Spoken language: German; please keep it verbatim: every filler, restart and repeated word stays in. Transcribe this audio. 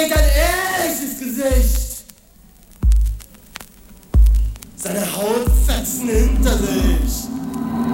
kriegt ein ehrliches Gesicht. Seine Haut fetzen hinter sich.